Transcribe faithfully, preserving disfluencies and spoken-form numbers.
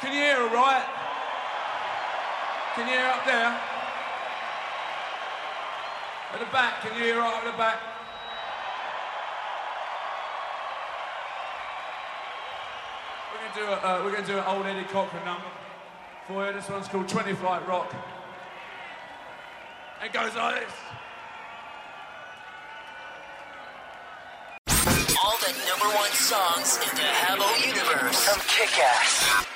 Can you hear all right? Can you hear up there? At the back, can you hear right at the back? We're gonna do a, uh, we're gonna do an old Eddie Cochran number for you. This one's called twenty Flight Rock. It goes like this. All the number one songs in the Habbo universe from Kick-Ass.